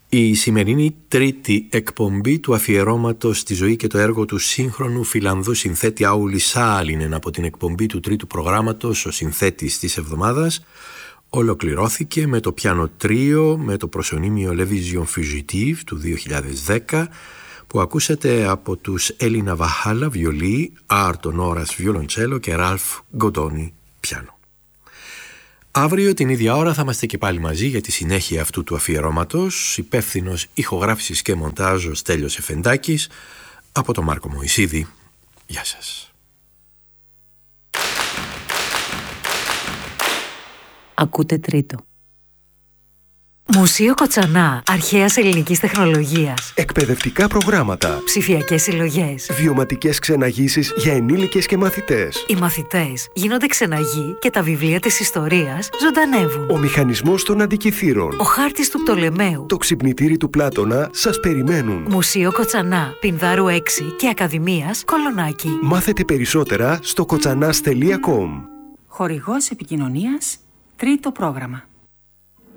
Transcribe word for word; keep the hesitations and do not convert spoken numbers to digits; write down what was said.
Η σημερινή τρίτη εκπομπή του αφιερώματος στη ζωή και το έργο του σύγχρονου Φιλανδού συνθέτη Άουλη Σάλινεν από την εκπομπή του τρίτου προγράμματος «Ο συνθέτης της εβδομάδας» ολοκληρώθηκε με το πιάνο τρίο με το προσωνύμιο Le Vision Fugitive του δύο χιλιάδες δέκα που ακούσατε από τους Έλινα Βαχάλα βιολί, Άρτον Ώρας βιολοντσέλο και Ράλφ Γκοντόνι πιάνο. Αύριο την ίδια ώρα θα είμαστε και πάλι μαζί για τη συνέχεια αυτού του αφιερώματος, υπεύθυνος ηχογράφησης και μοντάζ ο Στέλιος Εφεντάκης, από τον Μάρκο Μωυσίδη. Γεια σας. Ακούτε τρίτο. Μουσείο Κοτσανά, αρχαίας ελληνικής τεχνολογίας. Εκπαιδευτικά προγράμματα. Ψηφιακές συλλογές. Βιωματικές ξεναγήσεις για ενήλικες και μαθητές. Οι μαθητές γίνονται ξεναγοί και τα βιβλία της ιστορίας ζωντανεύουν. Ο μηχανισμός των αντικειθήρων. Ο χάρτης του Πτολεμαίου. Το ξυπνητήρι του Πλάτωνα σας περιμένουν. Μουσείο Κοτσανά, Πινδάρου έξι και Ακαδημίας Κολονάκι. Μάθετε περισσότερα στο κοτσανάς τελεία κομ. Χορηγός επικοινωνίας, τρίτο πρόγραμμα.